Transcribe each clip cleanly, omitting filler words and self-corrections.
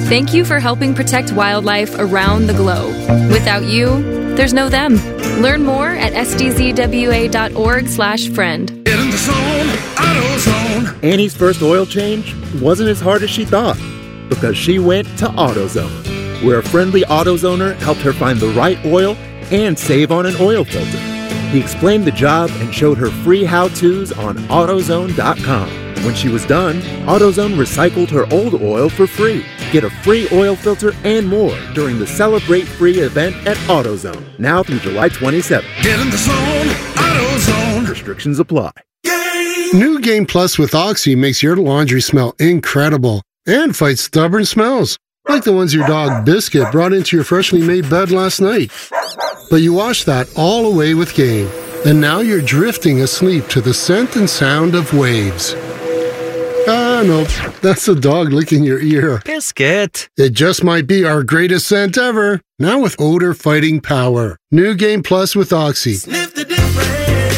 Thank you for helping protect wildlife around the globe. Without you, there's no them. Learn more at sdzwa.org/friend. Get in the zone, AutoZone. Annie's first oil change wasn't as hard as she thought because she went to AutoZone, where a friendly AutoZoner helped her find the right oil and save on an oil filter. He explained the job and showed her free how-tos on AutoZone.com. When she was done, AutoZone recycled her old oil for free. Get a free oil filter and more during the Celebrate Free event at AutoZone, now through July 27th. Get in the zone, AutoZone. Restrictions apply. New Game Plus with Oxy makes your laundry smell incredible and fights stubborn smells, like the ones your dog Biscuit brought into your freshly made bed last night. But you washed that all away with Game, and now you're drifting asleep to the scent and sound of waves. Ah, no, that's the dog licking your ear. Biscuit. It just might be our greatest scent ever, now with odor-fighting power. New Game Plus with Oxy. Sniff the difference.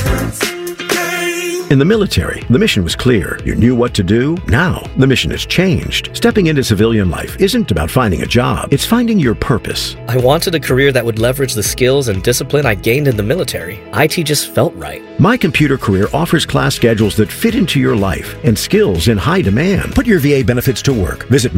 In the military, the mission was clear. You knew what to do. Now, the mission has changed. Stepping into civilian life isn't about finding a job. It's finding your purpose. I wanted a career that would leverage the skills and discipline I gained in the military. IT just felt right. My Computer Career offers class schedules that fit into your life and skills in high demand. Put your VA benefits to work. Visit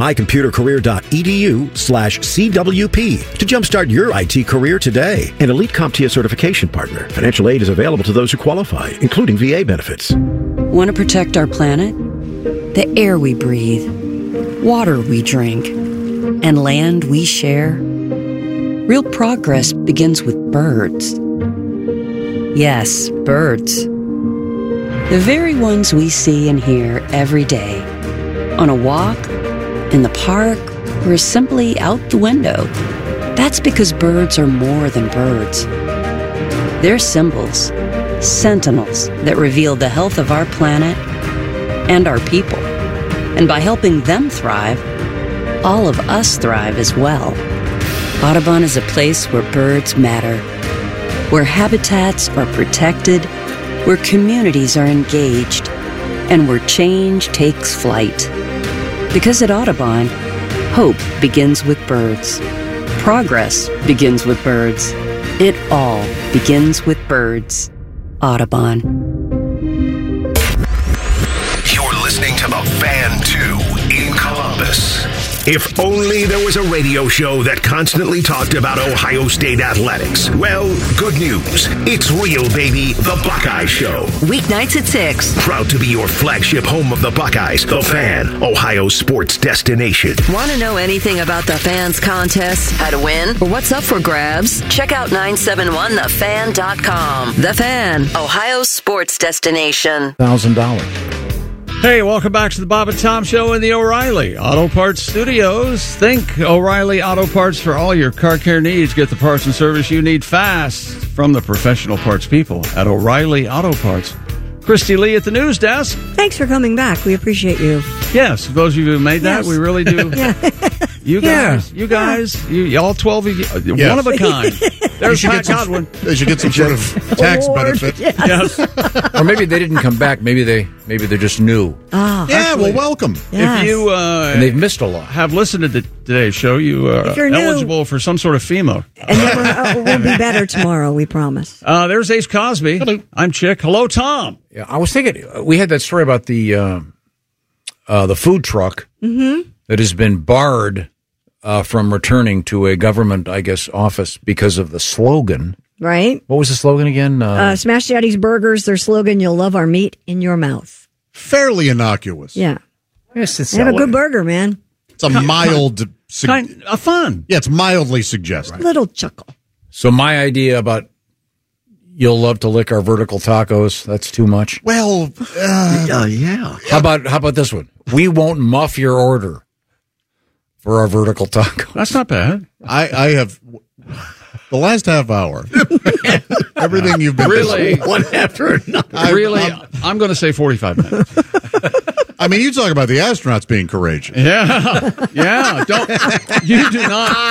mycomputercareer.edu/CWP to jumpstart your IT career today. An Elite CompTIA certification partner. Financial aid is available to those who qualify, including VA benefits. Want to protect our planet? The air we breathe, water we drink, and land we share? Real progress begins with birds. Yes, birds. The very ones we see and hear every day. On a walk, in the park, or simply out the window. That's because birds are more than birds. They're symbols, sentinels that reveal the health of our planet and our people. And by helping them thrive, all of us thrive as well. Audubon is a place where birds matter, where habitats are protected, where communities are engaged, and where change takes flight. Because at Audubon, hope begins with birds. Progress begins with birds. It all begins with birds. Audubon. You're listening to The Fan 2 in Columbus. If only there was a radio show that constantly talked about Ohio State athletics. Well, good news. It's real, baby. The Buckeye Show. Weeknights at 6. Proud to be your flagship home of the Buckeyes. The Fan, Ohio's sports destination. Want to know anything about the Fan's contests, how to win, or what's up for grabs? Check out 971thefan.com. The Fan, Ohio's sports destination. $1,000. Hey, welcome back to the Bob and Tom Show in the O'Reilly Auto Parts Studios. Think O'Reilly Auto Parts for all your car care needs. Get the parts and service you need fast from the professional parts people at O'Reilly Auto Parts. Christy Lee at the news desk. Thanks for coming back. We appreciate you. Yes, those of you who made that, we really do. You guys, all 12 of you, one of a kind. There's Pat Godwin. They should get some sort of tax benefit. Yes. Or maybe they didn't come back. Maybe they're just new. Oh, yeah, well, welcome. Yes. If you and they've missed a lot. Have listened to today's show, you are eligible for some sort of FEMA. And then we'll be better tomorrow, we promise. There's Ace Cosby. Hello. I'm Chick. Hello, Tom. Yeah, I was thinking we had that story about the food truck that has been barred from returning to a government, I guess, office because of the slogan. Right. What was the slogan again? Smash Daddy's Burgers, their slogan, you'll love our meat in your mouth. Fairly innocuous. Yeah. Yes, they have a good burger, man. It's a mild... fun. Yeah, it's mildly suggestive. Little chuckle. So my idea about you'll love to lick our vertical tacos, that's too much. Well, yeah. How about this one? We won't muff your order for our vertical taco. That's not bad. I have the last half hour. Everything you've been really one after another. I'm going to say 45 minutes. I mean, you talk about the astronauts being courageous. Yeah. You do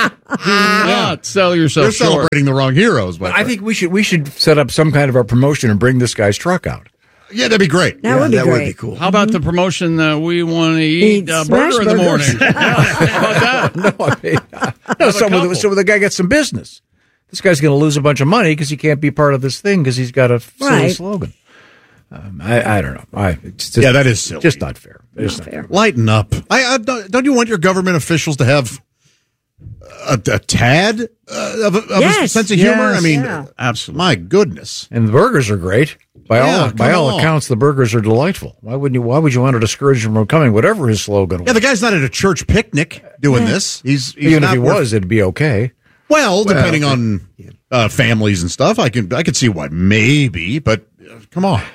not sell yourself. You're short. Celebrating the wrong heroes. But I think we should set up some kind of a promotion and bring this guy's truck out. Yeah, that'd be great. That would be that great. would be cool. How about the promotion that we want to eat a smash burger in the morning? burgers. How about that? So the guy gets some business. This guy's going to lose a bunch of money because he can't be part of this thing because he's got a silly Right. slogan. I don't know. It's just, Yeah, that is silly. just not fair. Not fair. Lighten up. Don't you want your government officials to have a tad of a Yes. sense of humor? Yes. I mean, Yeah. Absolutely. my goodness. And the burgers are great. By Yeah, all come on. accounts, the burgers are delightful. Why would you want to discourage him from coming? Whatever his slogan was. Yeah, the guy's not at a church picnic doing this. He's Even if not he worth- was, it'd be okay. Well, depending on families and stuff, I could see why maybe, but come on.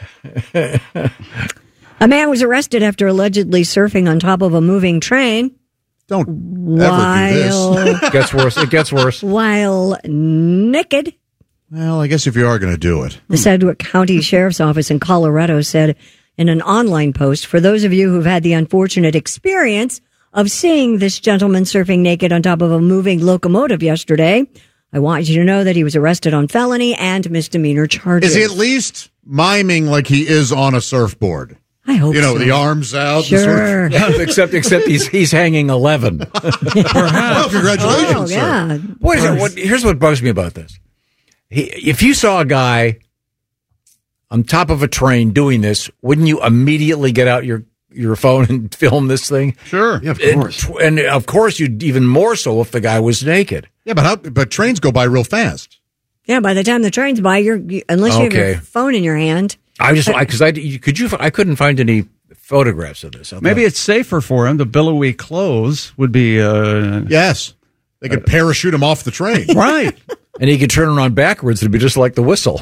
A man was arrested after allegedly surfing on top of a moving train Don't ever do this. It gets worse. It gets worse. while naked. Well, I guess if you are going to do it. The Sedgwick County Sheriff's Office in Colorado said in an online post, for those of you who've had the unfortunate experience of seeing this gentleman surfing naked on top of a moving locomotive yesterday, I want you to know that he was arrested on felony and misdemeanor charges. Is he at least miming like he is on a surfboard? I hope You know, so. the arms out. Sure. except he's hanging 11. Well, congratulations, Oh, sir. yeah. Here's what bugs me about this. If you saw a guy on top of a train doing this, wouldn't you immediately get out your phone and film this thing? Sure. Yeah, of course. And of course, you'd even more so if the guy was naked. Yeah, but trains go by real fast. Yeah, by the time the train's by, unless you have Okay. your phone in your hand. I couldn't find any photographs of this. Maybe it's safer for him. The billowy clothes would be Yes. They could parachute him off the train. right. and he could turn around backwards. It'd be just like the whistle.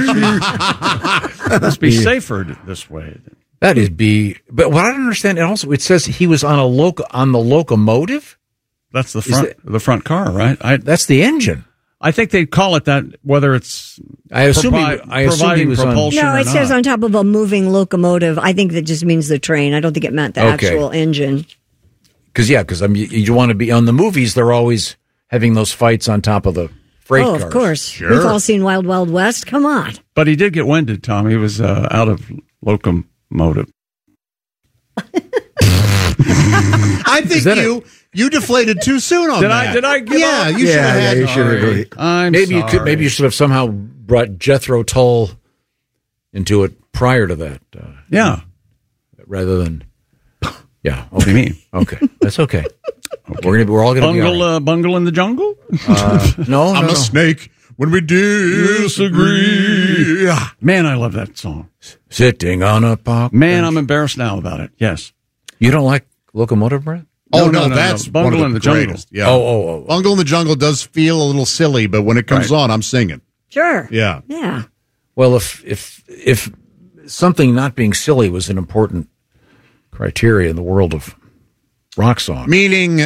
Must be safer this way. But what I don't understand, and also it says he was on the locomotive. That's the front car, right? That's the engine. I think they call it that, whether it's I assume he providing was propulsion No, or it says not. on top of a moving locomotive. I think that just means the train. I don't think it meant the Okay. actual engine. Because you want to be on the movies. They're always having those fights on top of the freight Oh, cars. of course. Sure. We've all seen Wild Wild West. Come on. But he did get winded, Tom. He was out of locomotive. I think you deflated too soon on that. Did I give Yeah, up? you should have had. you should have agreed. I'm Maybe sorry. maybe you should have somehow brought Jethro Tull into it prior to that. Yeah. Rather than. Yeah. What do you mean? Okay, that's okay. We're all going to be all right. Bungle in the jungle? No, I'm a snake when we disagree. Man, I love that song. Sitting on a park. Man, I'm embarrassed now about it. Yes. You don't like Locomotive Breath? Oh, No, no, that's Bungle one in of the the Jungle. greatest. Yeah. Oh. Bungle in the Jungle does feel a little silly, but when it comes on, I'm singing. Sure. Yeah. Yeah. Well, if something not being silly was an important criteria in the world of rock song, Meaning,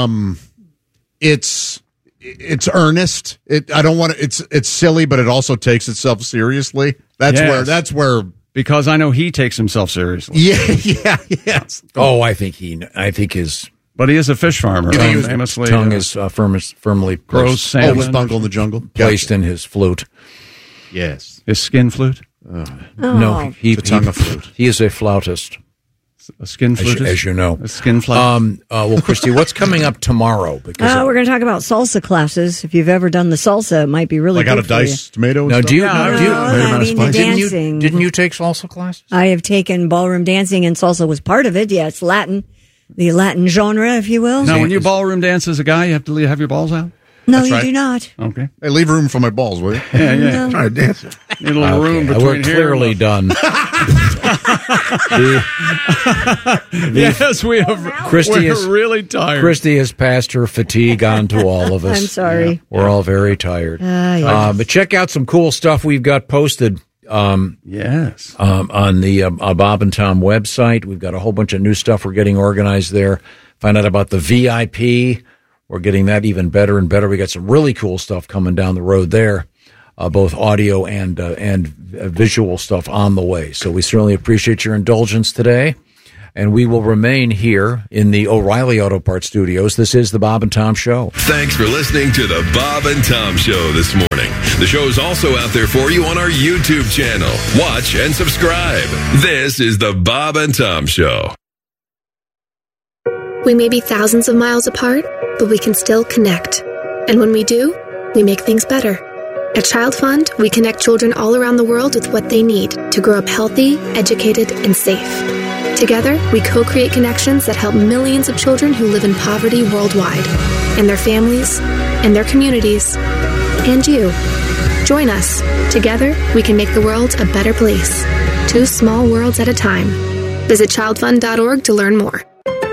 it's earnest. I don't want to. It's silly, but it also takes itself seriously. That's where. Because I know he takes himself seriously. Yes. Oh, I think his. But he is a fish farmer. You think his famously, tongue is firmly grows placed, salmon. was Bungle in the Jungle placed in his flute. Yes. His skin flute. No, he The tongue of flute. He is a flautist, A skin flute. as you know. A skin flute. Well, Christy, what's coming up tomorrow? Because We're going to talk about salsa classes. If you've ever done the salsa, it might be really Like good how to for dice tomatoes. now, and do you? stuff? do you- I mean, the dancing. Didn't you take salsa classes? I have taken ballroom dancing, and salsa was part of it. Yeah, it's Latin, the Latin genre, if you will. Now, when you ballroom dance as a guy, you have to have your balls out? No, That's you right. do not. Okay. Hey, leave room for my balls, will you? Yeah. Trying to dance it. Need a little room Okay, between we're here clearly and done. Yes, we have. Christy we're is- really tired. Christy has passed her fatigue on to all of us. I'm sorry. We're all very tired. Yeah. But check out some cool stuff we've got posted Yes. on the Bob and Tom website. We've got a whole bunch of new stuff we're getting organized there. Find out about the VIP. We're getting that even better and better. We got some really cool stuff coming down the road there, both audio and visual stuff on the way. So we certainly appreciate your indulgence today. and we will remain here in the O'Reilly Auto Parts studios. This is the Bob and Tom Show. Thanks for listening to the Bob and Tom Show this morning. The show is also out there for you on our YouTube channel. Watch and subscribe. This is the Bob and Tom Show. We may be thousands of miles apart, but we can still connect. And when we do, we make things better. At Child Fund, we connect children all around the world with what they need to grow up healthy, educated, and safe. Together, we co-create connections that help millions of children who live in poverty worldwide, and their families, and their communities, and you. Join us. Together, we can make the world a better place. 2 small worlds at a time. Visit childfund.org to learn more.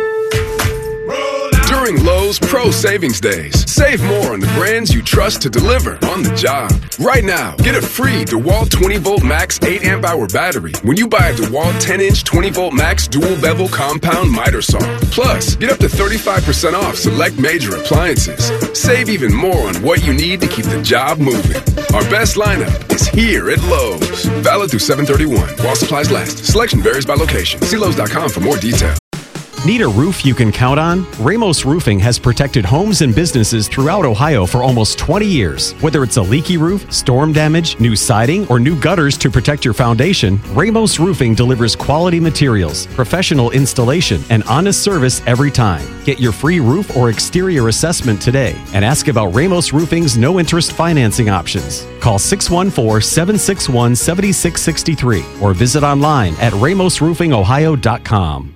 During Lowe's Pro Savings Days, save more on the brands you trust to deliver on the job. Right now, get a free DeWalt 20-volt max 8-amp-hour battery when you buy a DeWalt 10-inch 20-volt max dual-bevel compound miter saw. Plus, get up to 35% off select major appliances. Save even more on what you need to keep the job moving. Our best lineup is here at Lowe's. Valid through 7/31 while supplies last. Selection varies by location. See Lowe's.com for more details. Need a roof you can count on? Ramos Roofing has protected homes and businesses throughout Ohio for almost 20 years. Whether it's a leaky roof, storm damage, new siding, or new gutters to protect your foundation, Ramos Roofing delivers quality materials, professional installation, and honest service every time. Get your free roof or exterior assessment today and ask about Ramos Roofing's no-interest financing options. Call 614-761-7663 or visit online at ramosroofingohio.com.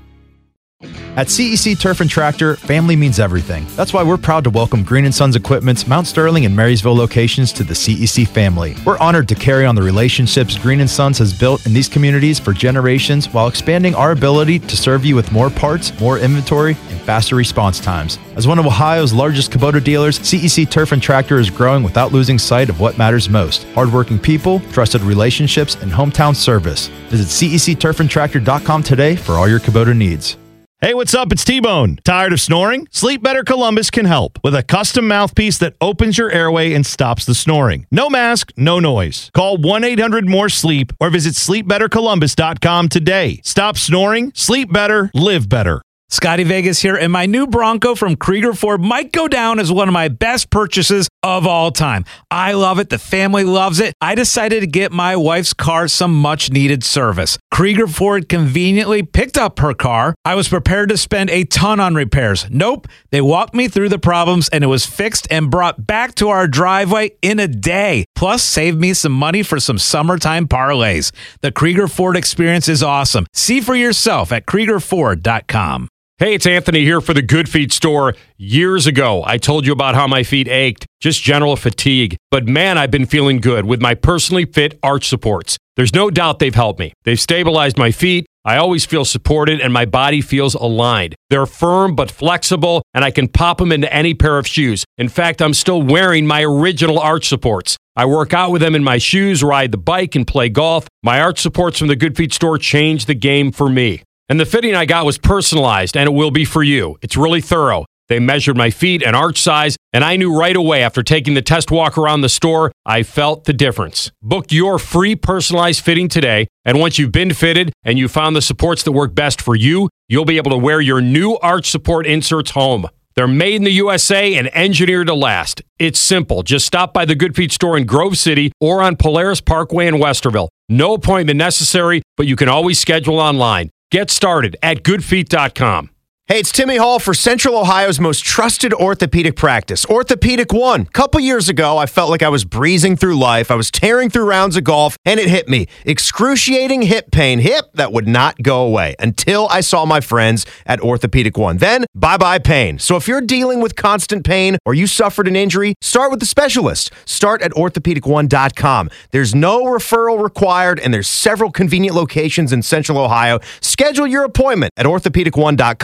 At CEC Turf and Tractor, family means everything. That's why we're proud to welcome Green & Sons Equipment's Mount Sterling and Marysville locations to the CEC family. We're honored to carry on the relationships Green & Sons has built in these communities for generations while expanding our ability to serve you with more parts, more inventory, and faster response times. As one of Ohio's largest Kubota dealers, CEC Turf and Tractor is growing without losing sight of what matters most: hardworking people, trusted relationships, and hometown service. Visit CECTurfandTractor.com today for all your Kubota needs. Hey, what's up? It's T-Bone. Tired of snoring? Sleep Better Columbus can help with a custom mouthpiece that opens your airway and stops the snoring. No mask, no noise. Call 1-800-MORE-SLEEP or visit sleepbettercolumbus.com today. Stop snoring, sleep better, live better. Scotty Vegas here, and my new Bronco from Krieger Ford might go down as one of my best purchases of all time. I love it. The family loves it. I decided to get my wife's car some much-needed service. Krieger Ford conveniently picked up her car. I was prepared to spend a ton on repairs. Nope. They walked me through the problems, and it was fixed and brought back to our driveway in a day. Plus, saved me some money for some summertime parlays. The Krieger Ford experience is awesome. See for yourself at KriegerFord.com. Hey, it's Anthony here for the Good Feet store. Years ago, I told you about how my feet ached, just general fatigue. But man, I've been feeling good with my personally fit arch supports. There's no doubt they've helped me. They've stabilized my feet. I always feel supported and my body feels aligned. They're firm but flexible, and I can pop them into any pair of shoes. In fact, I'm still wearing my original arch supports. I work out with them in my shoes, ride the bike, and play golf. My arch supports from the Good Feet store changed the game for me. And the fitting I got was personalized, and it will be for you. It's really thorough. They measured my feet and arch size, and I knew right away after taking the test walk around the store, I felt the difference. Book your free personalized fitting today, and once you've been fitted and you found the supports that work best for you, you'll be able to wear your new arch support inserts home. They're made in the USA and engineered to last. It's simple. Just stop by the Good Feet store in Grove City or on Polaris Parkway in Westerville. No appointment necessary, but you can always schedule online. Get started at goodfeet.com. Hey, it's Timmy Hall for Central Ohio's most trusted orthopedic practice, Orthopedic One. A couple years ago, I felt like I was breezing through life. I was tearing through rounds of golf, and it hit me. Excruciating hip pain. Hip that would not go away until I saw my friends at Orthopedic One. Then, bye-bye pain. So if you're dealing with constant pain or you suffered an injury, start with the specialist. Start at orthopedic1.com. There's no referral required, and there's several convenient locations in Central Ohio. Schedule your appointment at orthopedic1.com.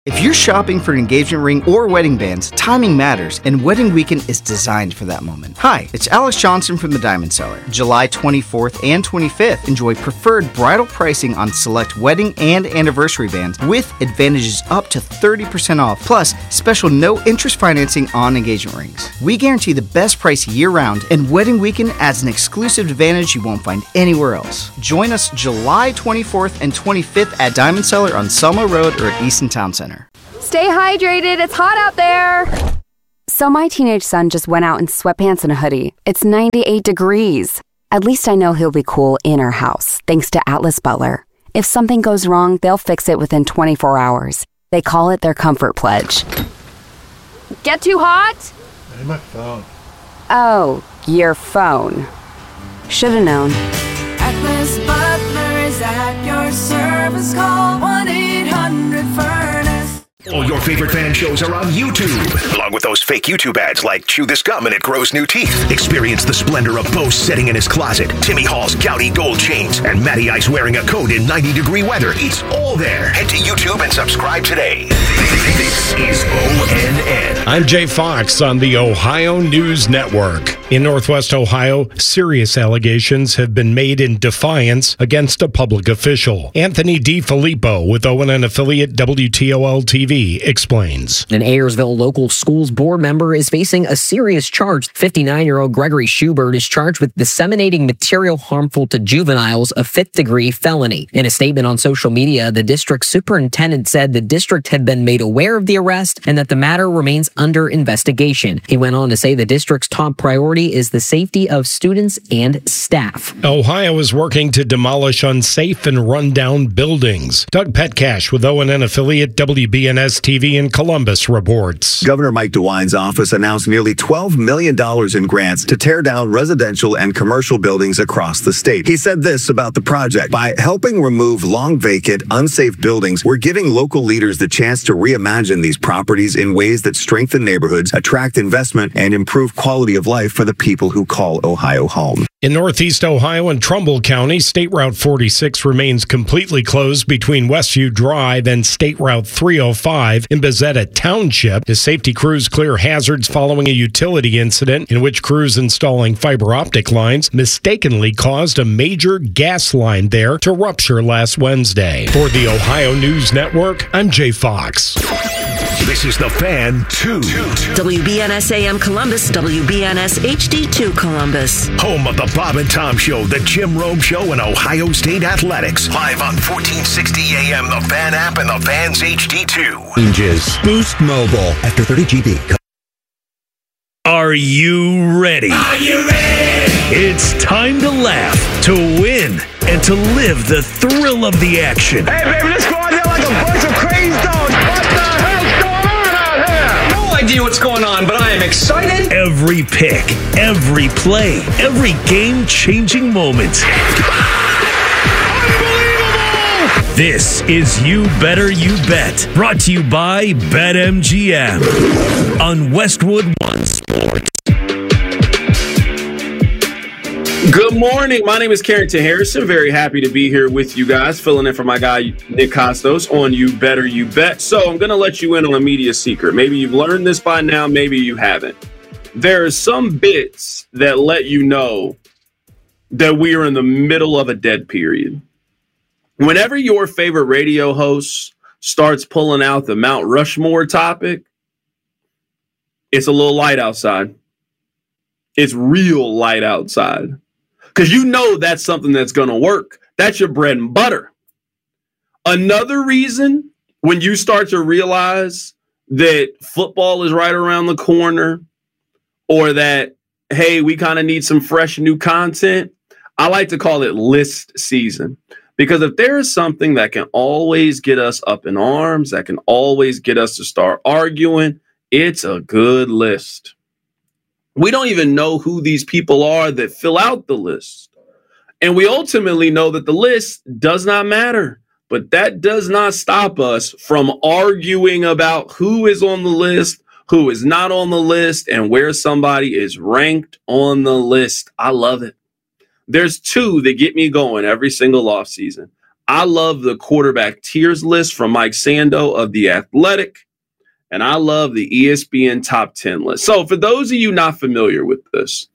If you're shopping for an engagement ring or wedding bands, timing matters, and Wedding Weekend is designed for that moment. Hi, it's Alex Johnson from the Diamond Seller. July 24th and 25th, enjoy preferred bridal pricing on select wedding and anniversary bands with advantages up to 30% off, plus special no-interest financing on engagement rings. We guarantee the best price year-round, and Wedding Weekend adds an exclusive advantage you won't find anywhere else. Join us July 24th and 25th at Diamond Seller on Selma Road or at Easton Town Center. Stay hydrated, it's hot out there. So my teenage son just went out in sweatpants and a hoodie. It's 98 degrees. At least I know he'll be cool in our house, thanks to Atlas Butler. If something goes wrong, they'll fix it within 24 hours. They call it their comfort pledge. Get too hot? Hey, my phone. Oh, your phone. Should've known. Atlas Butler is at your service. Call 1-800-FURNACE. All your favorite fan shows are on YouTube, along with those fake YouTube ads like Chew This Gum and It Grows New Teeth. Experience the splendor of Bo sitting in his closet, Timmy Hall's gouty gold chains, and Matty Ice wearing a coat in 90-degree weather. It's all there. Head to YouTube and subscribe today. This is ONN. I'm Jay Fox on the Ohio News Network. In Northwest Ohio, serious allegations have been made in defiance against a public official. Anthony DiFilippo with ONN affiliate WTOL-TV explains. An Ayersville local schools board member is facing a serious charge. 59-year-old Gregory Schubert is charged with disseminating material harmful to juveniles, a fifth-degree felony. In a statement on social media, the district superintendent said the district had been made aware of the arrest and that the matter remains under investigation. He went on to say the district's top priority is the safety of students and staff. Ohio is working to demolish unsafe and rundown buildings. Doug Petcash with ONN affiliate WBNS-TV in Columbus reports. Governor Mike DeWine's office announced nearly $12 million in grants to tear down residential and commercial buildings across the state. He said this about the project: by helping remove long vacant, unsafe buildings, we're giving local leaders the chance to reimagine these properties in ways that strengthen neighborhoods, attract investment, and improve quality of life for the people who call Ohio home. In Northeast Ohio and Trumbull County, State Route 46 remains completely closed between Westview Drive and State Route 305 in Bezetta Township as safety crews clear hazards following a utility incident in which crews installing fiber optic lines mistakenly caused a major gas line there to rupture last Wednesday. For the Ohio News Network, I'm Jay Fox. This is The Fan 2. WBNS AM Columbus, WBNS HD2 Columbus. Home of the Bob and Tom Show, the Jim Rome Show, and Ohio State Athletics. Live on 1460 AM, the Fan app, and the Fan's HD2. Changes. Boost Mobile after 30 GB. Are you ready? Are you ready? It's time to laugh, to win, and to live the thrill of the action. Hey, baby, let's go out there like a bunch of crazy dogs. What the hell's going on out here? No idea what's going on, but I am excited. Every pick, every play, every game-changing moment. This is You Better You Bet, brought to you by BetMGM on Westwood One Sports. Good morning. My name is Carrington Harrison. Very happy to be here with you guys, filling in for my guy, Nick Costos, on You Better You Bet. So I'm going to let you in on a media secret. Maybe you've learned this by now. Maybe you haven't. There are some bits that let you know that we are in the middle of a dead period. Whenever your favorite radio host starts pulling out the Mount Rushmore topic, it's a little light outside. It's real light outside. Because you know that's something that's going to work. That's your bread and butter. Another reason, when you start to realize that football is right around the corner, or that, hey, we kind of need some fresh new content, I like to call it list season. Because if there is something that can always get us up in arms, that can always get us to start arguing, it's a good list. We don't even know who these people are that fill out the list. And we ultimately know that the list does not matter. But that does not stop us from arguing about who is on the list, who is not on the list, and where somebody is ranked on the list. I love it. There's two that get me going every single offseason. I love the quarterback tiers list from Mike Sando of The Athletic, and I love the ESPN top 10 list. So for those of you not familiar with this,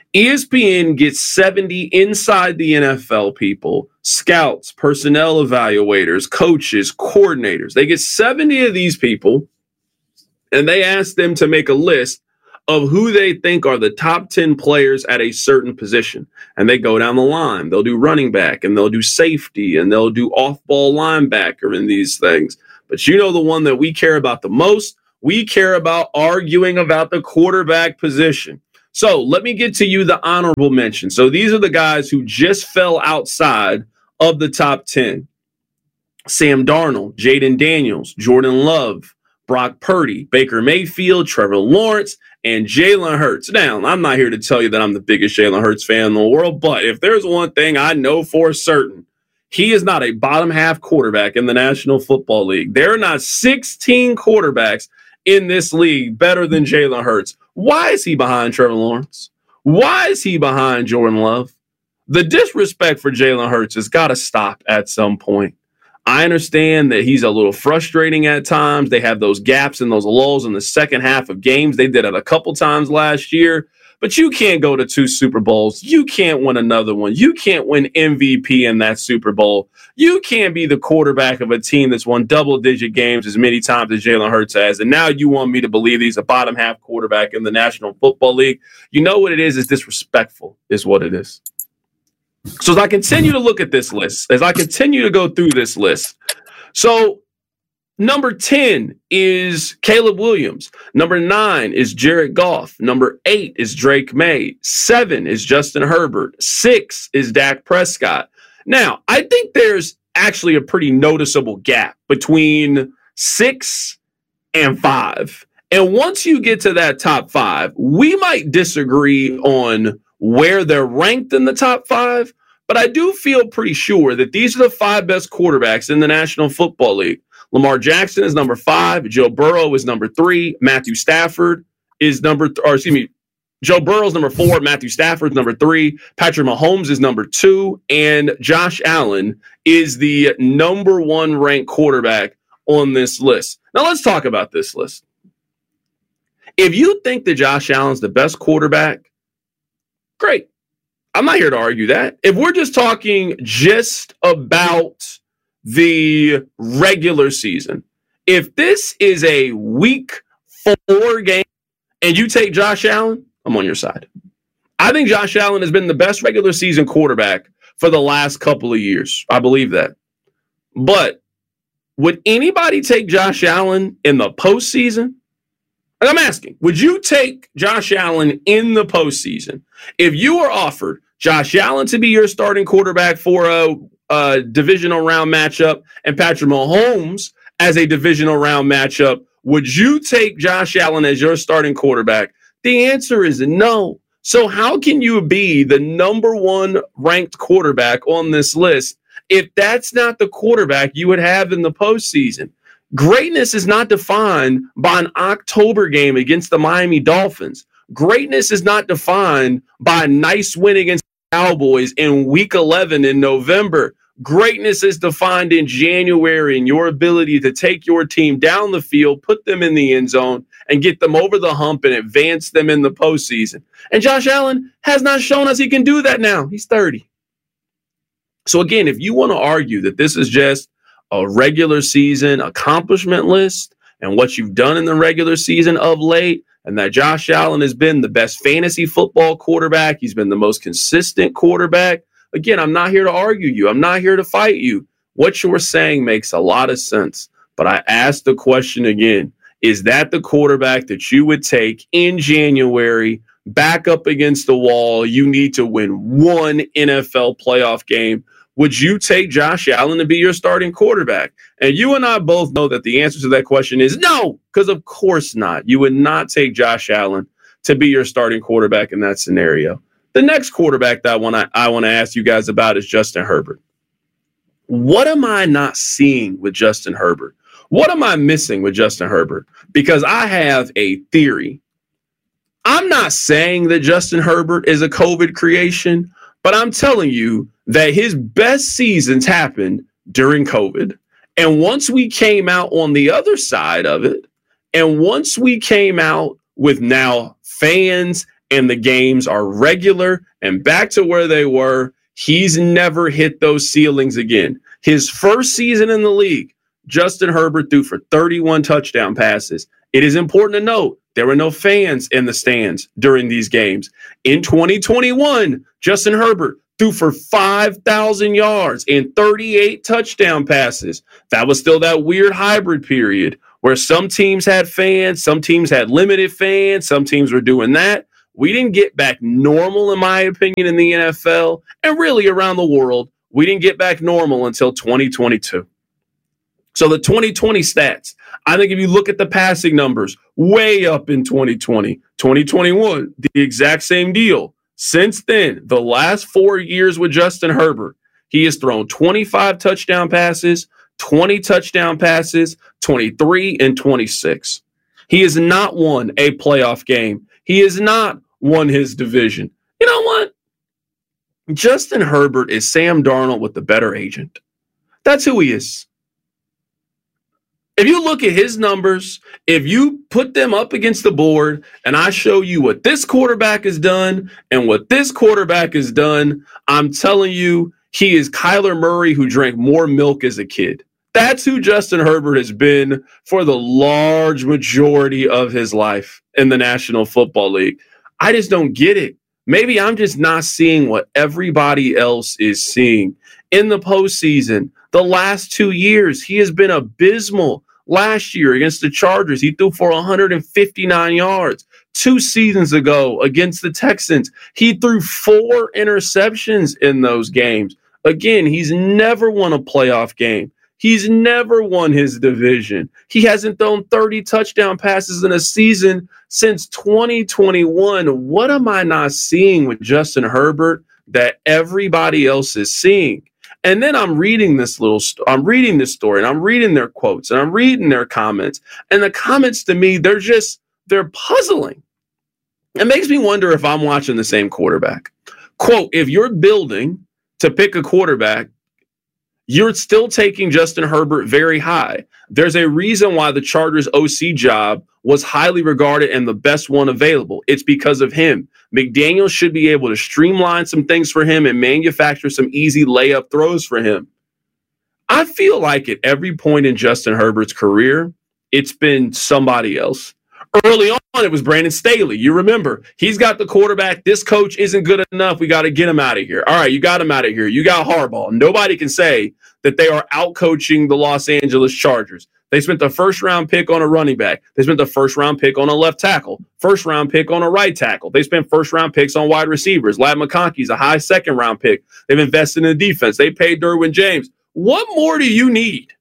ESPN gets 70 inside the NFL people, scouts, personnel evaluators, coaches, coordinators. They get 70 of these people, and they ask them to make a list of who they think are the top 10 players at a certain position. And they go down the line. They'll do running back, and they'll do safety, and they'll do off-ball linebacker in these things. But you know the one that we care about the most? We care about arguing about the quarterback position. So let me get to you the honorable mention. So these are the guys who just fell outside of the top 10. Sam Darnold, Jaden Daniels, Jordan Love, Brock Purdy, Baker Mayfield, Trevor Lawrence, and Jalen Hurts. Now, I'm not here to tell you that I'm the biggest Jalen Hurts fan in the world, but if there's one thing I know for certain, he is not a bottom half quarterback in the National Football League. There are not 16 quarterbacks in this league better than Jalen Hurts. Why is he behind Trevor Lawrence? Why is he behind Jordan Love? The disrespect for Jalen Hurts has got to stop at some point. I understand that he's a little frustrating at times. They have those gaps and those lulls in the second half of games. They did it a couple times last year. But you can't go to 2 Super Bowls. You can't win another one. You can't win MVP in that Super Bowl. You can't be the quarterback of a team that's won double-digit games as many times as Jalen Hurts has. And now you want me to believe he's a bottom-half quarterback in the National Football League. You know what it is disrespectful is what it is. So as I continue to look at this list, as I continue to go through this list, so number 10 is Caleb Williams. Number 9 is Jared Goff. Number 8 is Drake May. 7 is Justin Herbert. 6 is Dak Prescott. Now, I think there's actually a pretty noticeable gap between 6 and 5. And once you get to that top 5, we might disagree on where they're ranked in the top 5, but I do feel pretty sure that these are the 5 best quarterbacks in the National Football League. Lamar Jackson is number 5. Joe Burrow is number 3. Matthew Stafford is Joe Burrow's number 4. Matthew Stafford's number 3. Patrick Mahomes is number 2. And Josh Allen is the number 1 ranked quarterback on this list. Now let's talk about this list. If you think that Josh Allen's the best quarterback, great. I'm not here to argue that. If we're just talking just about the regular season, if this is a week 4 game and you take Josh Allen, I'm on your side. I think Josh Allen has been the best regular season quarterback for the last couple of years. I believe that. But would anybody take Josh Allen in the postseason? And I'm asking, would you take Josh Allen in the postseason if you were offered Josh Allen to be your starting quarterback for a divisional round matchup and Patrick Mahomes as a divisional round matchup? Would you take Josh Allen as your starting quarterback? The answer is no. So how can you be the number 1 ranked quarterback on this list if that's not the quarterback you would have in the postseason? Greatness is not defined by an October game against the Miami Dolphins. Greatness is not defined by a nice win against the Cowboys in Week 11 in November. Greatness is defined in January and your ability to take your team down the field, put them in the end zone, and get them over the hump and advance them in the postseason. And Josh Allen has not shown us he can do that now. He's 30. So again, if you want to argue that this is just a regular season accomplishment list and what you've done in the regular season of late, and that Josh Allen has been the best fantasy football quarterback, he's been the most consistent quarterback. Again, I'm not here to argue you. I'm not here to fight you. What you're saying makes a lot of sense. But I ask the question again, is that the quarterback that you would take in January, back up against the wall? You need to win 1 NFL playoff game. Would you take Josh Allen to be your starting quarterback? And you and I both know that the answer to that question is no, because of course not. You would not take Josh Allen to be your starting quarterback in that scenario. The next quarterback that I want to ask you guys about is Justin Herbert. What am I not seeing with Justin Herbert? What am I missing with Justin Herbert? Because I have a theory. I'm not saying that Justin Herbert is a COVID creation, but I'm telling you that his best seasons happened during COVID. And once we came out on the other side of it, and once we came out with now fans and the games are regular and back to where they were, he's never hit those ceilings again. His first season in the league, Justin Herbert threw for 31 touchdown passes. It is important to note there were no fans in the stands during these games. In 2021, Justin Herbert threw for 5,000 yards and 38 touchdown passes. That was still that weird hybrid period where some teams had fans, some teams had limited fans, some teams were doing that. We didn't get back normal, in my opinion, in the NFL and really around the world. We didn't get back normal until 2022. So the 2020 stats, I think if you look at the passing numbers, way up in 2020, 2021, the exact same deal. Since then, the last 4 years with Justin Herbert, he has thrown 25 touchdown passes, 20 touchdown passes, 23 and 26. He has not won a playoff game. He has not won his division. You know what? Justin Herbert is Sam Darnold with the better agent. That's who he is. If you look at his numbers, if you put them up against the board and I show you what this quarterback has done and what this quarterback has done, I'm telling you, he is Kyler Murray who drank more milk as a kid. That's who Justin Herbert has been for the large majority of his life in the National Football League. I just don't get it. Maybe I'm just not seeing what everybody else is seeing. In the postseason, the last 2 years, he has been abysmal. Last year against the Chargers, he threw for 159 yards. 2 seasons ago against the Texans, he threw 4 interceptions in those games. Again, he's never won a playoff game. He's never won his division. He hasn't thrown 30 touchdown passes in a season since 2021. What am I not seeing with Justin Herbert that everybody else is seeing? And then I'm reading this story and I'm reading their quotes and I'm reading their comments. And the comments to me, they're puzzling. It makes me wonder if I'm watching the same quarterback. Quote, if you're building to pick a quarterback, you're still taking Justin Herbert very high. There's a reason why the Chargers OC job was highly regarded and the best one available. It's because of him. McDaniels should be able to streamline some things for him and manufacture some easy layup throws for him. I feel like at every point in Justin Herbert's career, it's been somebody else. Early on, it was Brandon Staley. You remember, he's got the quarterback. This coach isn't good enough. We got to get him out of here. All right, you got him out of here. You got Harbaugh. Nobody can say that they are out-coaching the Los Angeles Chargers. They spent the first-round pick on a running back. They spent the first-round pick on a left tackle, first-round pick on a right tackle. They spent first-round picks on wide receivers. Ladd McConkey's a high second-round pick. They've invested in the defense. They paid Derwin James. What more do you need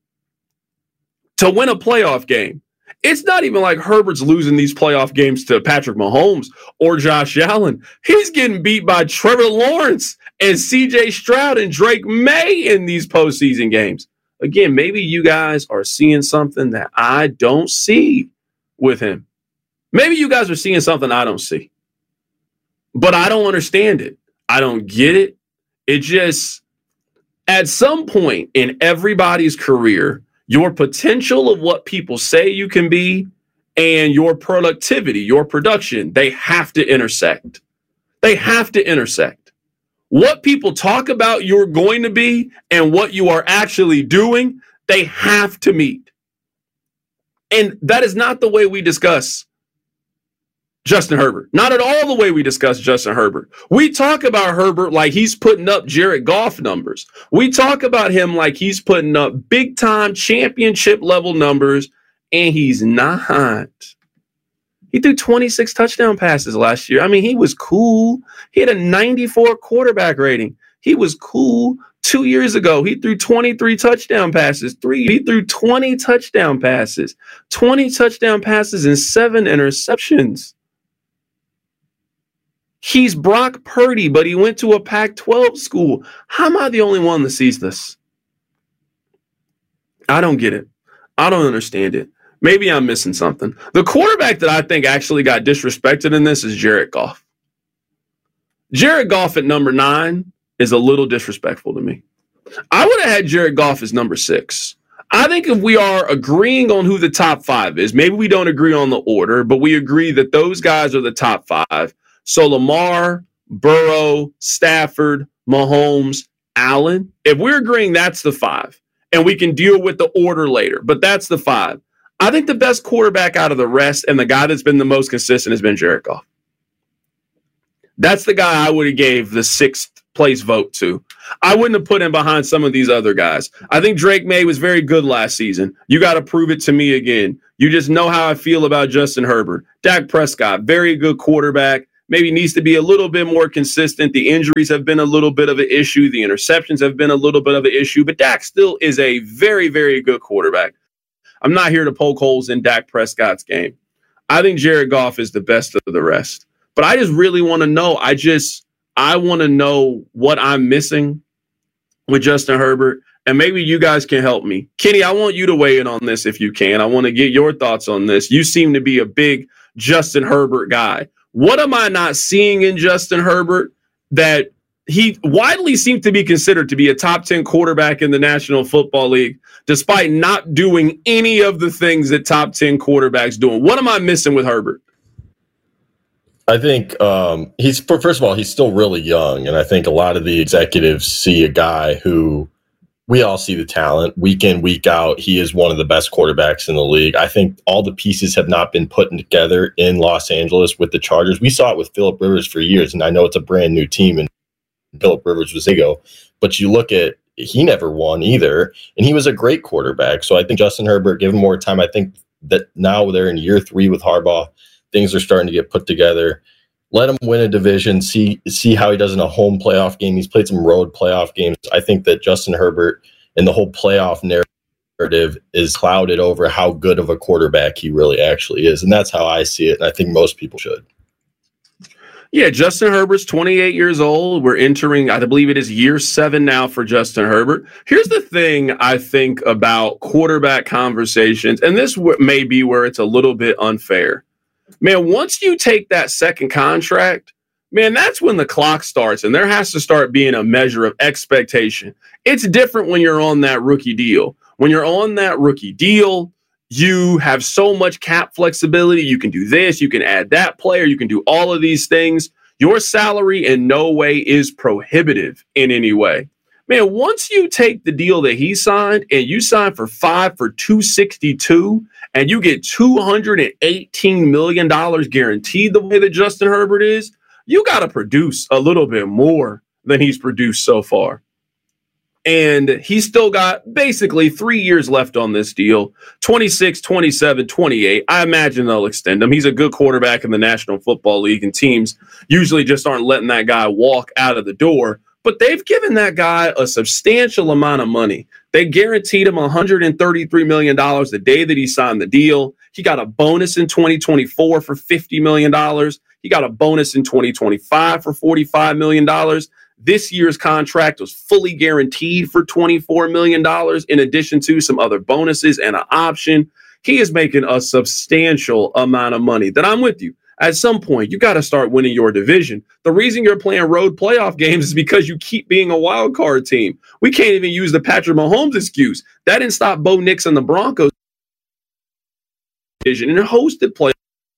to win a playoff game? It's not even like Herbert's losing these playoff games to Patrick Mahomes or Josh Allen. He's getting beat by Trevor Lawrence and CJ Stroud and Drake May in these postseason games. Again, maybe you guys are seeing something that I don't see with him. Maybe you guys are seeing something I don't see. But I don't understand it. I don't get it. It just, at some point in everybody's career, your potential of what people say you can be and your productivity, your production, they have to intersect. They have to intersect. What people talk about you're going to be and what you are actually doing, they have to meet. And that is not the way we discuss Justin Herbert. Not at all the way we discuss Justin Herbert. We talk about Herbert like he's putting up Jared Goff numbers. We talk about him like he's putting up big-time championship level numbers, and he's not. He threw 26 touchdown passes last year. I mean, he was cool. He had a 94 quarterback rating. He was cool. 2 years ago, he threw 23 touchdown passes. He threw 20 touchdown passes. 20 touchdown passes and 7 interceptions. He's Brock Purdy, but he went to a Pac-12 school. How am I the only one that sees this? I don't get it. I don't understand it. Maybe I'm missing something. The quarterback that I think actually got disrespected in this is Jared Goff. Jared Goff at number 9 is a little disrespectful to me. I would have had Jared Goff as number 6. I think if we are agreeing on who the top 5 is, maybe we don't agree on the order, but we agree that those guys are the top 5. So Lamar, Burrow, Stafford, Mahomes, Allen. If we're agreeing that's the 5, and we can deal with the order later, but that's the 5. I think the best quarterback out of the rest and the guy that's been the most consistent has been Jared Goff. That's the guy I would have gave the 6th place vote to. I wouldn't have put him behind some of these other guys. I think Drake May was very good last season. You got to prove it to me again. You just know how I feel about Justin Herbert. Dak Prescott, very good quarterback. Maybe needs to be a little bit more consistent. The injuries have been a little bit of an issue. The interceptions have been a little bit of an issue. But Dak still is a very, very good quarterback. I'm not here to poke holes in Dak Prescott's game. I think Jared Goff is the best of the rest. But I just really want to know. I want to know what I'm missing with Justin Herbert. And maybe you guys can help me. Kenny, I want you to weigh in on this if you can. I want to get your thoughts on this. You seem to be a big Justin Herbert guy. What am I not seeing in Justin Herbert that he widely seems to be considered to be a top 10 quarterback in the National Football League, despite not doing any of the things that top 10 quarterbacks doing? What am I missing with Herbert? I think first of all, he's still really young. And I think a lot of the executives see a guy who we all see the talent week in, week out. He is one of the best quarterbacks in the league. I think all the pieces have not been put together in Los Angeles with the Chargers. We saw it with Phillip Rivers for years, and I know it's a brand new team, and Phillip Rivers was ego. But you look at, he never won either, and he was a great quarterback. So I think Justin Herbert, give him more time. I think that now they're in year 3 with Harbaugh. Things are starting to get put together. Let him win a division, see how he does in a home playoff game. He's played some road playoff games. I think that Justin Herbert and the whole playoff narrative is clouded over how good of a quarterback he really actually is. And that's how I see it. And I think most people should. Yeah, Justin Herbert's 28 years old. We're entering, I believe it is year 7 now for Justin Herbert. Here's the thing I think about quarterback conversations, and this may be where it's a little bit unfair. Man, once you take that second contract, man, that's when the clock starts, and there has to start being a measure of expectation. It's different when you're on that rookie deal. When you're on that rookie deal, you have so much cap flexibility. You can do this, you can add that player, you can do all of these things. Your salary in no way is prohibitive in any way. Man, once you take the deal that he signed and you sign for 5 for $262 and you get $218 million guaranteed the way that Justin Herbert is, you got to produce a little bit more than he's produced so far. And he's still got basically 3 years left on this deal, 26, 27, 28. I imagine they'll extend him. He's a good quarterback in the National Football League, and teams usually just aren't letting that guy walk out of the door. But they've given that guy a substantial amount of money. They guaranteed him $133 million the day that he signed the deal. He got a bonus in 2024 for $50 million. He got a bonus in 2025 for $45 million. This year's contract was fully guaranteed for $24 million, in addition to some other bonuses and an option. He is making a substantial amount of money. That I'm with you. At some point, you got to start winning your division. The reason you're playing road playoff games is because you keep being a wild card team. We can't even use the Patrick Mahomes excuse. That didn't stop Bo Nix and the Broncos division and hosted playoff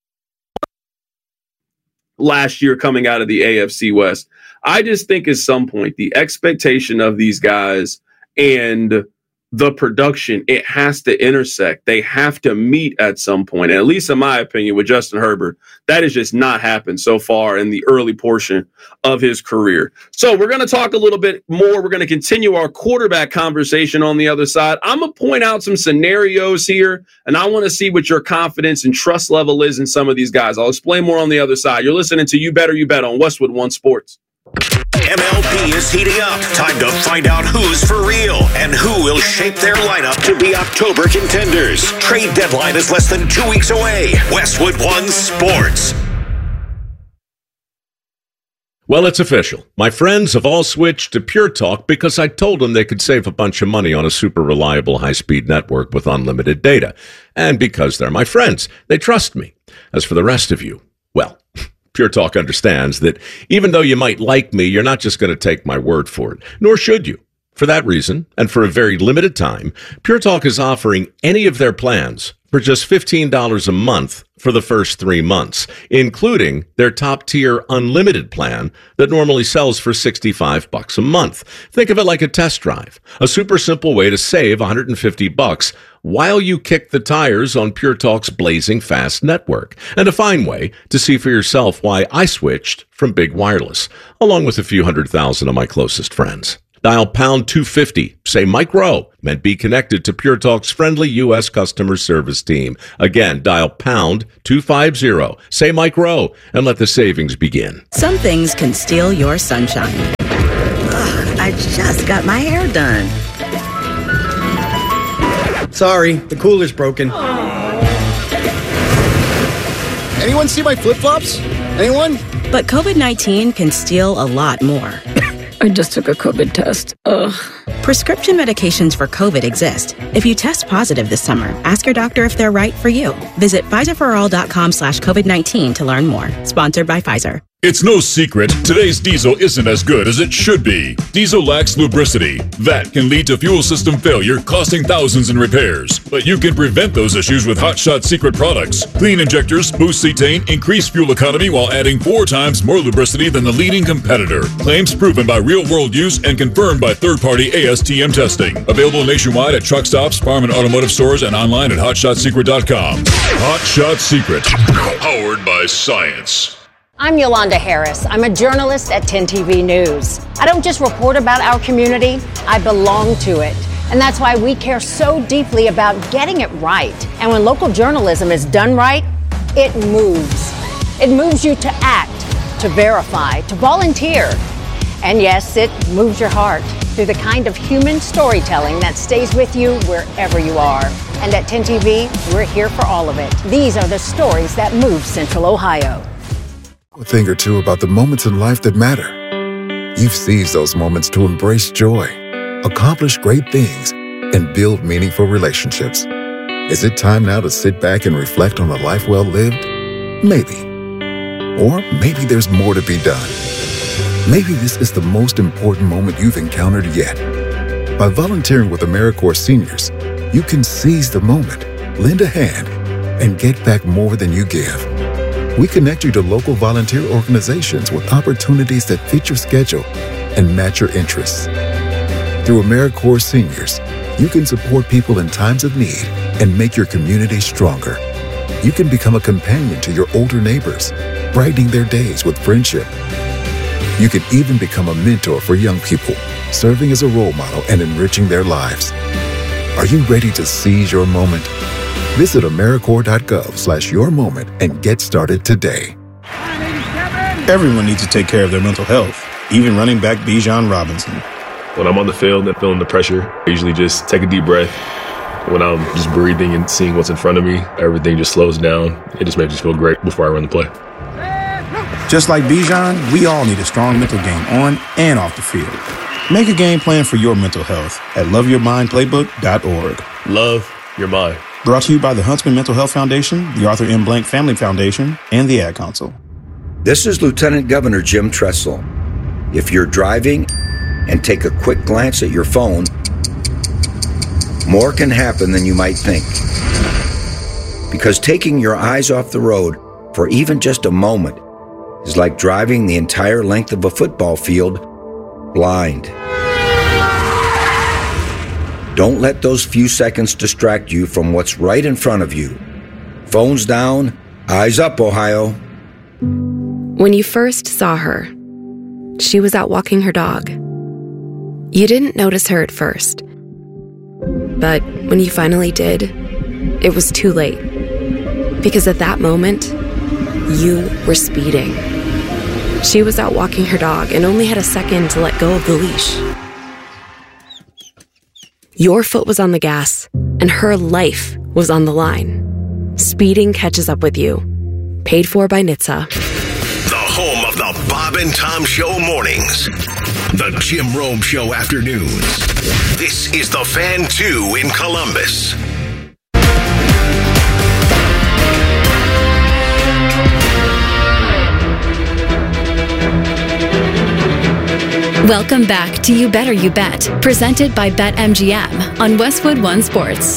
last year coming out of the AFC West. I just think at some point, the expectation of these guys and the production, it has to intersect. They have to meet at some point. And at least in my opinion, with Justin Herbert, that has just not happened so far in the early portion of his career. So we're going to talk a little bit more. We're going to continue our quarterback conversation on the other side. I'm going to point out some scenarios here, and I want to see what your confidence and trust level is in some of these guys. I'll explain more on the other side. You're listening to You Better You Bet on Westwood One Sports. MLB is heating up. Time to find out who's for real and who will shape their lineup to be October contenders. Trade deadline is less than 2 weeks away. Westwood One Sports. Well, it's official. My friends have all switched to Pure Talk because I told them they could save a bunch of money on a super reliable high-speed network with unlimited data. And because they're my friends, they trust me. As for the rest of you, well, Pure Talk understands that even though you might like me, you're not just going to take my word for it, nor should you. For that reason, and for a very limited time, Pure Talk is offering any of their plans for just $15 a month for the first 3 months, including their top-tier unlimited plan that normally sells for $65 a month. Think of it like a test drive, a super simple way to save $150 while you kick the tires on Pure Talk's blazing fast network, and a fine way to see for yourself why I switched from Big Wireless, along with a few 100,000 of my closest friends. Dial pound 250, say Mike Rowe, and be connected to Pure Talk's friendly U.S. customer service team. Again, dial pound 250, say Mike Rowe, and let the savings begin. Some things can steal your sunshine. Ugh, I just got my hair done. Sorry, the cooler's broken. Anyone see my flip-flops? Anyone? But COVID-19 can steal a lot more. I just took a COVID test. Ugh. Prescription medications for COVID exist. If you test positive this summer, ask your doctor if they're right for you. Visit PfizerForAll.com/COVID-19 to learn more. Sponsored by Pfizer. It's no secret, today's diesel isn't as good as it should be. Diesel lacks lubricity. That can lead to fuel system failure, costing thousands in repairs. But you can prevent those issues with Hot Shot Secret products. Clean injectors, boost cetane, increase fuel economy while adding 4 times more lubricity than the leading competitor. Claims proven by real-world use and confirmed by third-party ASTM testing. Available nationwide at truck stops, farm and automotive stores, and online at HotShotSecret.com. Hot Shot Secret. Powered by science. I'm Yolanda Harris. I'm a journalist at 10 TV News. I don't just report about our community, I belong to it. And that's why we care so deeply about getting it right. And when local journalism is done right, it moves. It moves you to act, to verify, to volunteer. And yes, it moves your heart through the kind of human storytelling that stays with you wherever you are. And at 10 TV, we're here for all of it. These are the stories that move Central Ohio. A thing or two about the moments in life that matter. You've seized those moments to embrace joy, accomplish great things, and build meaningful relationships. Is it time now to sit back and reflect on a life well lived? Maybe. Or maybe there's more to be done. Maybe this is the most important moment you've encountered yet. By volunteering with AmeriCorps Seniors, you can seize the moment, lend a hand, and get back more than you give. We connect you to local volunteer organizations with opportunities that fit your schedule and match your interests. Through AmeriCorps Seniors, you can support people in times of need and make your community stronger. You can become a companion to your older neighbors, brightening their days with friendship. You can even become a mentor for young people, serving as a role model and enriching their lives. Are you ready to seize your moment? Visit AmeriCorps.gov/yourmoment and get started today. Everyone needs to take care of their mental health, even running back Bijan Robinson. When I'm on the field and feeling the pressure, I usually just take a deep breath. When I'm just breathing and seeing what's in front of me, everything just slows down. It just makes me feel great before I run the play. Just like Bijan, we all need a strong mental game on and off the field. Make a game plan for your mental health at loveyourmindplaybook.org. Love your mind. Brought to you by the Huntsman Mental Health Foundation, the Arthur M. Blank Family Foundation, and the Ad Council. This is Lieutenant Governor Jim Tressel. If you're driving and take a quick glance at your phone, more can happen than you might think. Because taking your eyes off the road for even just a moment is like driving the entire length of a football field blind. Don't let those few seconds distract you from what's right in front of you. Phones down, eyes up, Ohio. When you first saw her, she was out walking her dog. You didn't notice her at first. But when you finally did, it was too late. Because at that moment, you were speeding. She was out walking her dog and only had a second to let go of the leash. Your foot was on the gas, and her life was on the line. Speeding catches up with you. Paid for by NHTSA. The home of the Bob and Tom Show mornings. The Jim Rome Show afternoons. This is the Fan 2 in Columbus. Welcome back to You Better You Bet, presented by BetMGM on Westwood One Sports.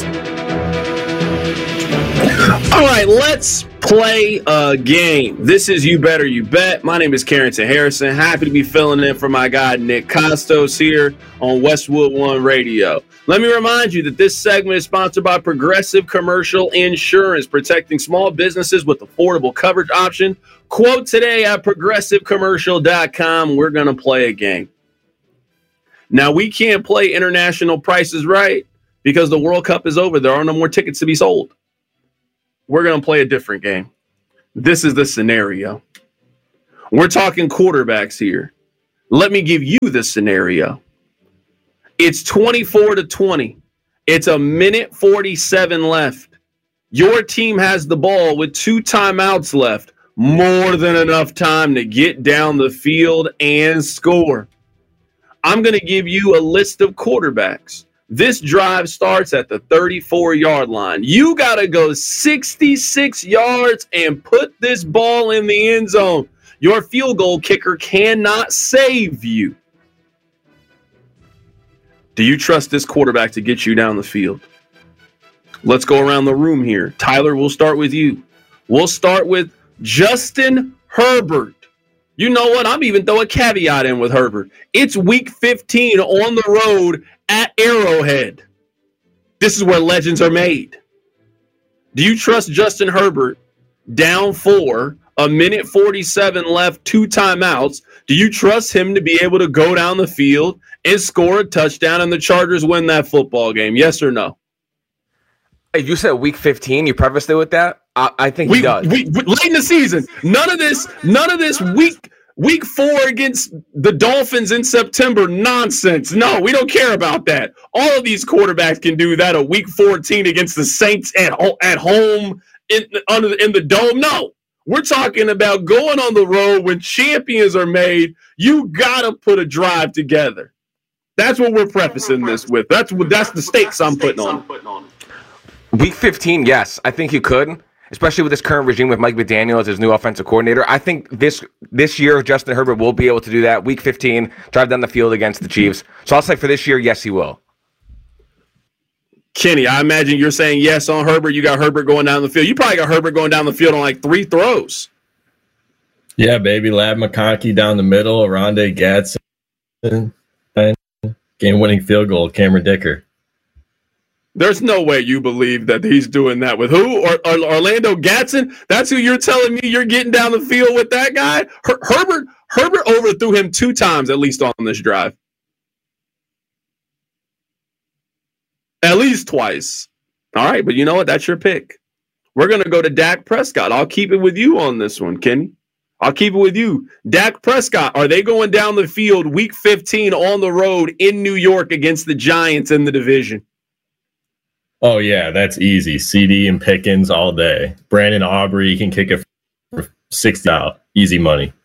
All right, let's play a game. This is You Better You Bet. My name is Carrington Harrison. Happy to be filling in for my guy Nick Costos here on Westwood One Radio. Let me remind you that this segment is sponsored by Progressive Commercial Insurance, protecting small businesses with affordable coverage option. Quote today at progressivecommercial.com. We're going to play a game. Now, we can't play international prices right because the World Cup is over. There are no more tickets to be sold. We're going to play a different game. This is the scenario. We're talking quarterbacks here. Let me give you the scenario. It's 24-20. It's a minute 47 left. Your team has the ball with 2 timeouts left. More than enough time to get down the field and score. I'm going to give you a list of quarterbacks. This drive starts at the 34-yard line. You got to go 66 yards and put this ball in the end zone. Your field goal kicker cannot save you. Do you trust this quarterback to get you down the field? Let's go around the room here. Tyler, we'll start with you. We'll start with Justin Herbert. You know what? I'm even throw a caveat in with Herbert. It's week 15 on the road at Arrowhead. This is where legends are made. Do you trust Justin Herbert down 4, a minute 47 left, 2 timeouts? Do you trust him to be able to go down the field and score a touchdown and the Chargers win that football game? Yes or no? If you said week 15, you prefaced it with that? I think he does. Late in the season. None of this week 4 against the Dolphins in September nonsense. No, we don't care about that. All of these quarterbacks can do that. A week 14 against the Saints at home in the dome. No, we're talking about going on the road when champions are made. You gotta put a drive together. That's what we're prefacing this with. That's the stakes I'm putting on. Week 15, yes, I think you could. Especially with this current regime with Mike McDaniel as his new offensive coordinator. I think this year Justin Herbert will be able to do that. Week 15, drive down the field against the Chiefs. So I'll say for this year, yes, he will. Kenny, I imagine you're saying yes on Herbert. You got Herbert going down the field. You probably got Herbert going down the field on like 3 throws. Yeah, baby. Lab McConkey down the middle. Rondé Gadsden. Game-winning field goal. Cameron Dicker. There's no way you believe that he's doing that with who? Or Orlando Gadsden? That's who you're telling me you're getting down the field with that guy? Herbert overthrew him 2 times at least on this drive. At least twice. All right, but you know what? That's your pick. We're going to go to Dak Prescott. I'll keep it with you on this one, Kenny. I'll keep it with you. Dak Prescott, are they going down the field week 15 on the road in New York against the Giants in the division? Oh, yeah, that's easy. CD and Pickens all day. Brandon Aubrey can kick it for 60 out. Easy money.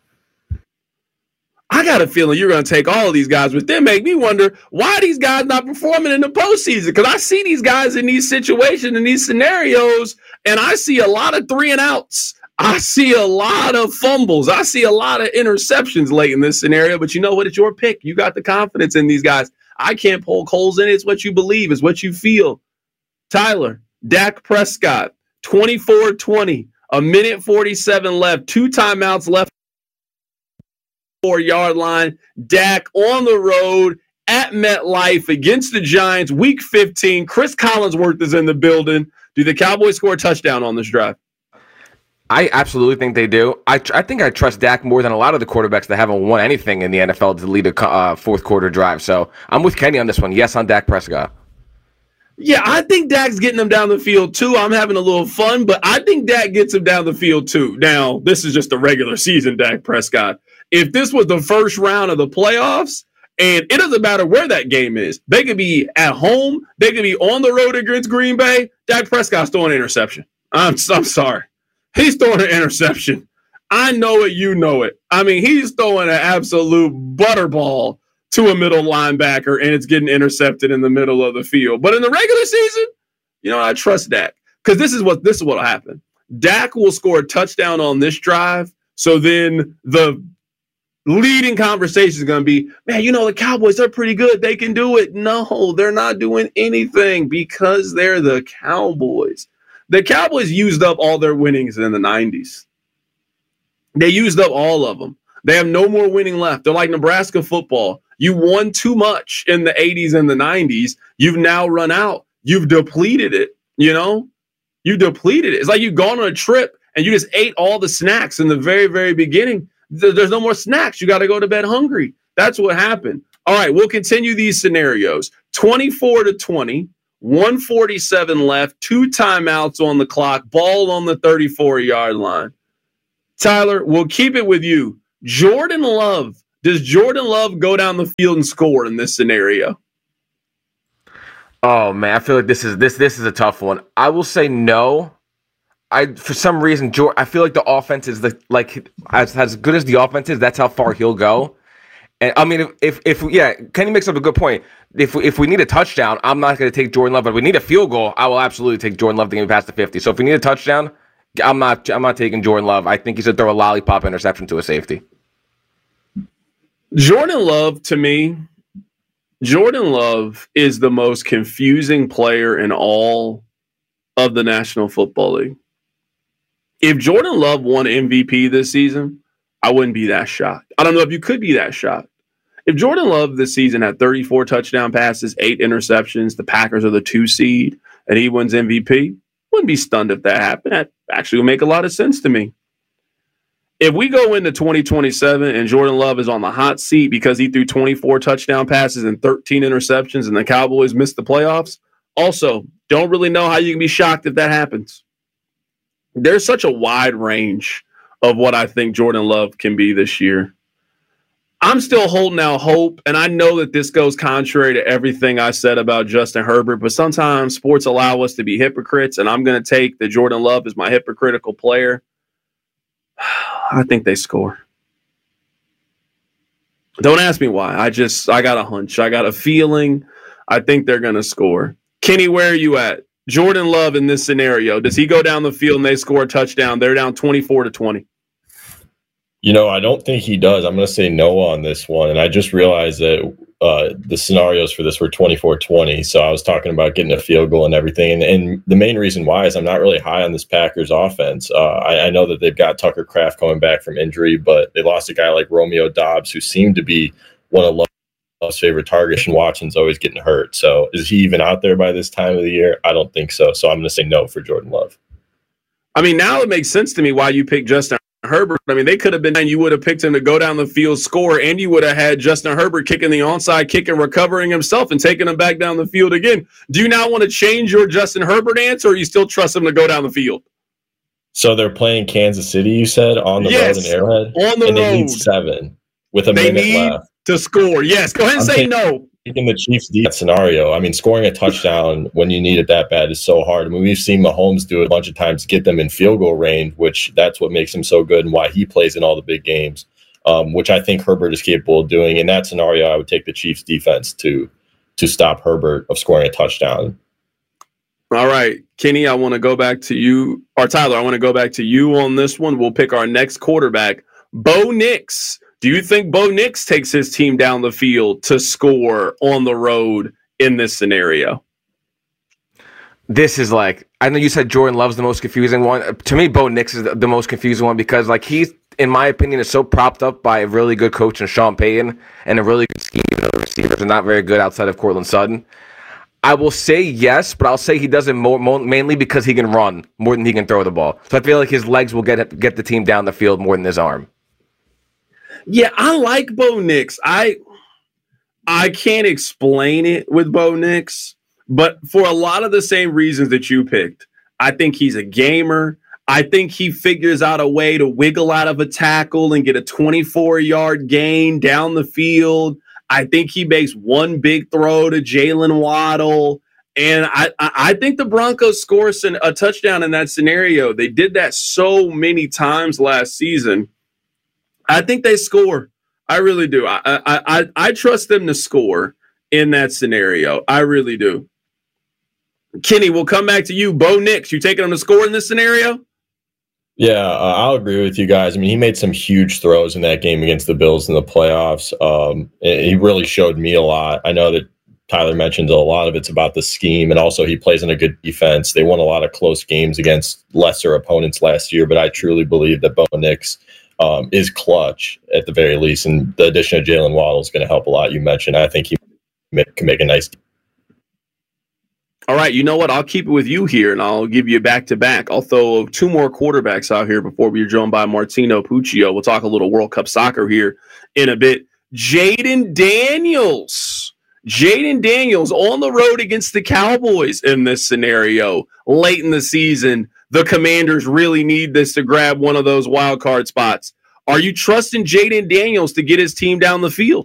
I got a feeling you're going to take all of these guys, but then make me wonder why these guys not performing in the postseason. Because I see these guys in these situations, in these scenarios, and I see a lot of 3-and-outs. I see a lot of fumbles. I see a lot of interceptions late in this scenario. But you know what? It's your pick. You got the confidence in these guys. I can't poke holes in it. It's what you believe. It's what you feel. Tyler, Dak Prescott, 24-20, a minute 47 left, 2 timeouts left, 4-yard line. Dak on the road at MetLife against the Giants, week 15. Chris Collinsworth is in the building. Do the Cowboys score a touchdown on this drive? I absolutely think they do. I think I trust Dak more than a lot of the quarterbacks that haven't won anything in the NFL to lead a fourth quarter drive. So I'm with Kenny on this one. Yes, on Dak Prescott. Yeah, I think Dak's getting them down the field, too. I'm having a little fun, but I think Dak gets him down the field, too. Now, this is just a regular season Dak Prescott. If this was the first round of the playoffs, and it doesn't matter where that game is, they could be at home, they could be on the road against Green Bay, Dak Prescott's throwing an interception. I'm sorry. He's throwing an interception. I know it, you know it. I mean, he's throwing an absolute butterball to a middle linebacker, and it's getting intercepted in the middle of the field. But in the regular season, you know, I trust Dak. Because this is what will happen. Dak will score a touchdown on this drive, so then the leading conversation is going to be, man, the Cowboys, they're pretty good. They can do it. No, they're not doing anything because they're the Cowboys. The Cowboys used up all their winnings in the 90s. They used up all of them. They have no more winning left. They're like Nebraska football. You won too much in the 80s and the 90s. You've now run out. You've depleted it, You depleted it. It's like you've gone on a trip and you just ate all the snacks in the very, very beginning. There's no more snacks. You got to go to bed hungry. That's what happened. All right, we'll continue these scenarios. 24-20, 147 left, 2 timeouts on the clock, ball on the 34-yard line. Tyler, we'll keep it with you. Jordan Love. Does Jordan Love go down the field and score in this scenario? Oh man, I feel like this is a tough one. I will say no. For some reason, I feel like the offense is as good as the offense is. That's how far he'll go. And I mean, if Kenny makes up a good point. If we need a touchdown, I'm not going to take Jordan Love. But if we need a field goal, I will absolutely take Jordan Love to get me past the 50. So if we need a touchdown, I'm not taking Jordan Love. I think he's going to throw a lollipop interception to a safety. Jordan Love, to me, Jordan Love is the most confusing player in all of the National Football League. If Jordan Love won MVP this season, I wouldn't be that shocked. I don't know if you could be that shocked. If Jordan Love this season had 34 touchdown passes, 8 interceptions, the Packers are the 2 seed, and he wins MVP, wouldn't be stunned if that happened. That actually would make a lot of sense to me. If we go into 2027 and Jordan Love is on the hot seat because he threw 24 touchdown passes and 13 interceptions and the Cowboys missed the playoffs, also don't really know how you can be shocked if that happens. There's such a wide range of what I think Jordan Love can be this year. I'm still holding out hope, and I know that this goes contrary to everything I said about Justin Herbert, but sometimes sports allow us to be hypocrites, and I'm going to take that Jordan Love is my hypocritical player. I think they score. Don't ask me why. I got a hunch. I got a feeling. I think they're going to score. Kenny, where are you at? Jordan Love in this scenario, does he go down the field and they score a touchdown? They're down 24-20. I don't think he does. I'm going to say no on this one. And I just realized that the scenarios for this were 24-20. So I was talking about getting a field goal and everything. And the main reason why is I'm not really high on this Packers offense. I know that they've got Tucker Kraft coming back from injury, but they lost a guy like Romeo Doubs, who seemed to be one of Love's favorite targets, and Watson's always getting hurt. So is he even out there by this time of the year? I don't think so. So I'm going to say no for Jordan Love. I mean, now it makes sense to me why you picked Justin Herbert. I mean, they could have been, and you would have picked him to go down the field, score, and you would have had Justin Herbert kicking the onside kick and recovering himself and taking him back down the field again. Do you now want to change your Justin Herbert answer, or you still trust him to go down the field? So they're playing Kansas City, you said, on the road in Arrowhead? On the road. They need 7 with a minute left. To score. Yes, go ahead and say no. In the Chiefs' defense scenario, I mean, scoring a touchdown when you need it that bad is so hard. I mean, we've seen Mahomes do it a bunch of times to get them in field goal range, which that's what makes him so good and why he plays in all the big games, which I think Herbert is capable of doing. In that scenario, I would take the Chiefs' defense to stop Herbert of scoring a touchdown. All right, Kenny, I want to go back to you, or Tyler, I want to go back to you on this one. We'll pick our next quarterback, Bo Nix. Do you think Bo Nix takes his team down the field to score on the road in this scenario? This is I know you said Jordan Love's the most confusing one. To me, Bo Nix is the most confusing one because he's, in my opinion, is so propped up by a really good coach in Sean Payton and a really good scheme. The receivers are not very good outside of Cortland Sutton. I will say yes, but I'll say he does it mainly because he can run more than he can throw the ball. So I feel like his legs will get the team down the field more than his arm. Yeah, I like Bo Nix. I can't explain it with Bo Nix, but for a lot of the same reasons that you picked. I think he's a gamer. I think he figures out a way to wiggle out of a tackle and get a 24-yard gain down the field. I think he makes one big throw to Jalen Waddle. And I think the Broncos score a touchdown in that scenario. They did that so many times last season. I think they score. I really do. I trust them to score in that scenario. I really do. Kenny, we'll come back to you. Bo Nix, you taking them to score in this scenario? Yeah, I'll agree with you guys. I mean, he made some huge throws in that game against the Bills in the playoffs. He really showed me a lot. I know that Tyler mentioned a lot of it's about the scheme, and also he plays in a good defense. They won a lot of close games against lesser opponents last year, but I truly believe that Bo Nix is clutch at the very least, and the addition of Jalen Waddle is going to help a lot. You mentioned, I think he can make a nice. All right, you know what? I'll keep it with you here, and I'll give you back-to-back. I'll throw two more quarterbacks out here before we're joined by Martino Puccio. We'll talk a little World Cup soccer here in a bit. Jayden Daniels. Jayden Daniels on the road against the Cowboys in this scenario. Late in the season, the Commanders really need this to grab one of those wild card spots. Are you trusting Jayden Daniels to get his team down the field?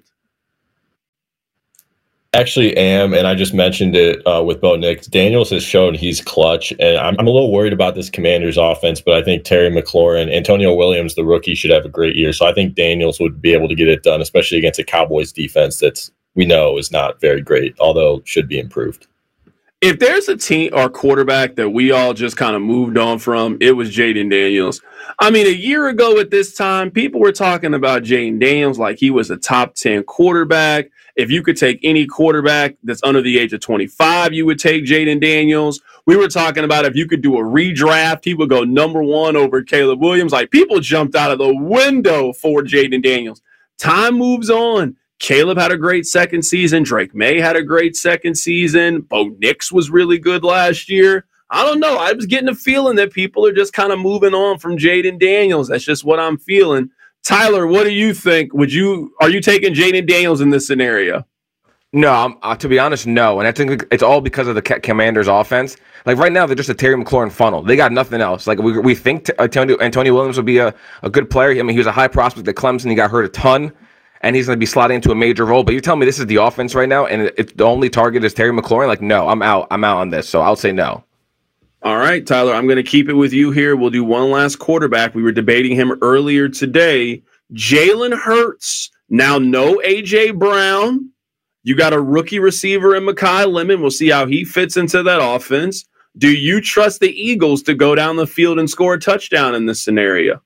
Actually am, and I just mentioned it with Bo Nix. Daniels has shown he's clutch, and I'm a little worried about this Commanders offense, but I think Terry McLaurin, Antonio Williams, the rookie, should have a great year. So I think Daniels would be able to get it done, especially against a Cowboys defense that's we know is not very great, although should be improved. If there's a team or quarterback that we all just kind of moved on from, it was Jayden Daniels. I mean, a year ago at this time, people were talking about Jayden Daniels like he was a top 10 quarterback. If you could take any quarterback that's under the age of 25, you would take Jayden Daniels. We were talking about if you could do a redraft, he would go number 1 over Caleb Williams. Like, people jumped out of the window for Jayden Daniels. Time moves on. Caleb had a great second season. Drake May had a great second season. Bo Nix was really good last year. I don't know. I was getting a feeling that people are just kind of moving on from Jayden Daniels. That's just what I'm feeling. Tyler, what do you think? Are you taking Jayden Daniels in this scenario? No, to be honest, no. And I think it's all because of the Commanders' offense. Like right now, they're just a Terry McLaurin funnel. They got nothing else. Like we think Antonio Williams would be a good player. I mean, he was a high prospect at Clemson. He got hurt a ton, and he's going to be slotting into a major role. But you're telling me this is the offense right now, and the only target is Terry McLaurin? Like, no, I'm out. I'm out on this. So I'll say no. All right, Tyler, I'm going to keep it with you here. We'll do one last quarterback. We were debating him earlier today. Jalen Hurts. Now, no A.J. Brown. You got a rookie receiver in Mekhi Lemon. We'll see how he fits into that offense. Do you trust the Eagles to go down the field and score a touchdown in this scenario?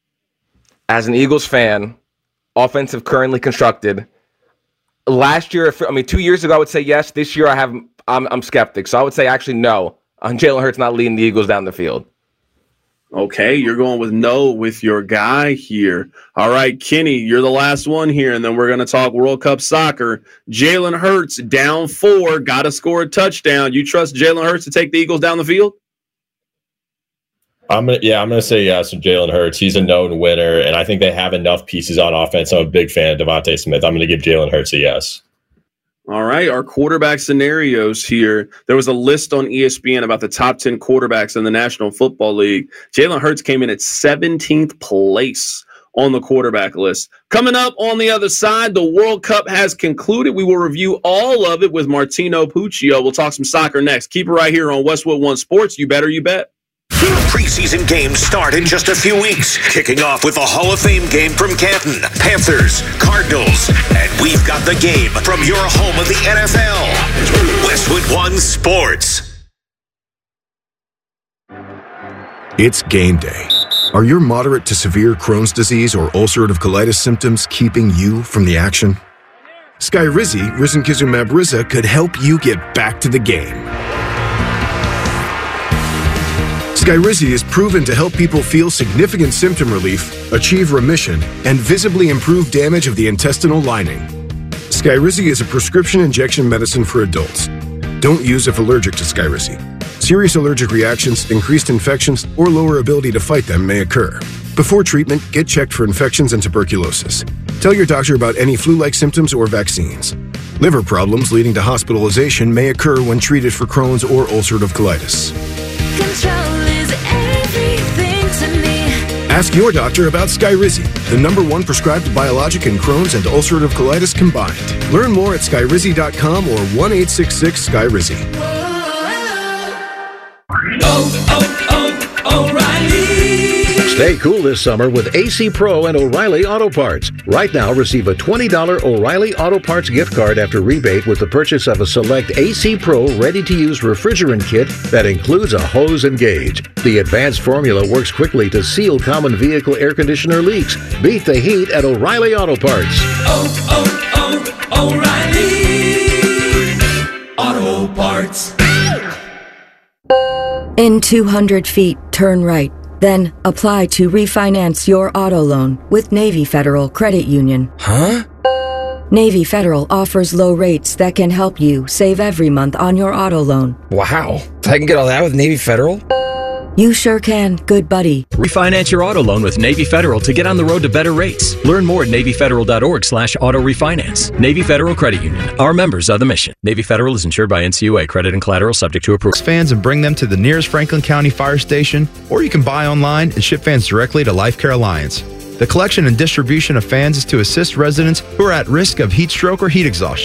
As an Eagles fan, offensive currently constructed. Last year, 2 years ago, I would say yes. This year, I'm skeptic. So I would say actually no. Jalen Hurts not leading the Eagles down the field. Okay, you're going with no with your guy here. All right, Kenny, you're the last one here, and then we're going to talk World Cup soccer. Jalen Hurts down 4, got to score a touchdown. You trust Jalen Hurts to take the Eagles down the field? I'm gonna say yes to Jalen Hurts. He's a known winner, and I think they have enough pieces on offense. I'm a big fan of Devontae Smith. I'm going to give Jalen Hurts a yes. All right, our quarterback scenarios here. There was a list on ESPN about the top 10 quarterbacks in the National Football League. Jalen Hurts came in at 17th place on the quarterback list. Coming up on the other side, the World Cup has concluded. We will review all of it with Martino Puccio. We'll talk some soccer next. Keep it right here on Westwood One Sports. You better, you bet. Preseason games start in just a few weeks, kicking off with a Hall of Fame game from Canton, Panthers, Cardinals, and we've got the game from your home of the NFL, Westwood One Sports. It's game day. Are your moderate to severe Crohn's disease or ulcerative colitis symptoms keeping you from the action? Skyrizi, risankizumab Riza, could help you get back to the game. Skyrizi is proven to help people feel significant symptom relief, achieve remission, and visibly improve damage of the intestinal lining. Skyrizi is a prescription injection medicine for adults. Don't use if allergic to Skyrizi. Serious allergic reactions, increased infections, or lower ability to fight them may occur. Before treatment, get checked for infections and tuberculosis. Tell your doctor about any flu-like symptoms or vaccines. Liver problems leading to hospitalization may occur when treated for Crohn's or ulcerative colitis. Ask your doctor about Skyrizi, the #1 prescribed biologic in Crohn's and ulcerative colitis combined. Learn more at skyrizi.com or 1-866-SKYRIZI. Stay cool this summer with AC Pro and O'Reilly Auto Parts. Right now, receive a $20 O'Reilly Auto Parts gift card after rebate with the purchase of a select AC Pro ready-to-use refrigerant kit that includes a hose and gauge. The advanced formula works quickly to seal common vehicle air conditioner leaks. Beat the heat at O'Reilly Auto Parts. O'Reilly Auto Parts. In 200 feet, turn right. Then apply to refinance your auto loan with Navy Federal Credit Union. Huh? Navy Federal offers low rates that can help you save every month on your auto loan. Wow. I can get all that with Navy Federal? You sure can, good buddy. Refinance your auto loan with Navy Federal to get on the road to better rates. Learn more at NavyFederal.org/auto refinance. Navy Federal Credit Union. Our members are the mission. Navy Federal is insured by NCUA. Credit and collateral subject to approval. Fans and bring them to the nearest Franklin County Fire Station, or you can buy online and ship fans directly to Life Care Alliance. The collection and distribution of fans is to assist residents who are at risk of heat stroke or heat exhaustion.